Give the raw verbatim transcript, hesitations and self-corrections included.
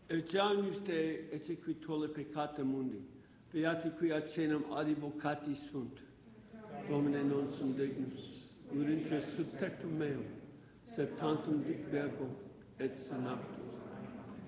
Ecceamus te, ecce qui tolle peccata mundi, beati qui acenam advocati sunt, Domine non sum dignus, urintre sub tectum meum, sed tantum dic verbo, et senaptus.